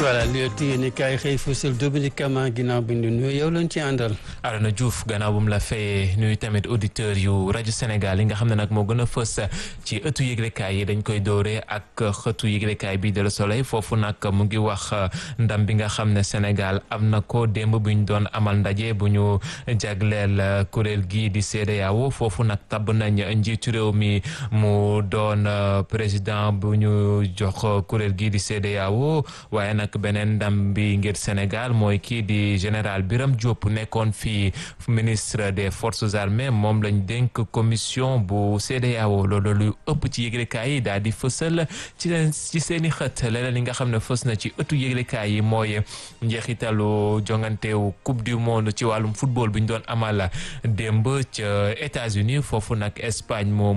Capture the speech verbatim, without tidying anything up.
voilà li yéen kaay xëy fësal Dominique Kama ginnaaw bi ñu nuyu yow lañ ci àndal. Arona Diouf gannaaw bu mu la fayee nuyu tamit auditeurs yu rajo Sénégal yi nga xam ne nag moo gën a fës ci ëttu yëglekaay yi dañ koy dooree ak xëtu yëglekaay bi de Le Soleil foofu nag mu ngi wax ndam bi nga xam ne Sénégal am na ko démb bu ñu doon amal ndaje bu ñu jagleel kuréel gii di C E D E A O foofu nag tabb nañ njiitu réew mi mu doon président bu ñu jox kuréel gii di C E D E A O waaye nag beneen ndam bi ngir Sénégal mooy kii di général Birame Diop nekkoon fii ministre des forces armées moom lañ dénk commission bu C E D E A O loolu lu ëpp ci yëglekaay yi daal di fësal ci leen ci seen i xët leneen li nga xam ne fës na ci ëttu yëglekaay yi mooy njeexitalu jongantewu coupe du monde ci wàllum football bi ñu doon amal démb ca États-Unis foofu nag Espagne moom